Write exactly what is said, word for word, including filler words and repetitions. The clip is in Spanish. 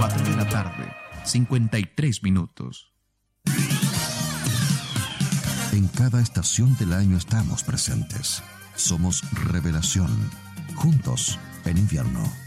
cuatro de la tarde, cincuenta y tres minutos. En cada estación del año estamos presentes. Somos Revelación. Juntos en invierno.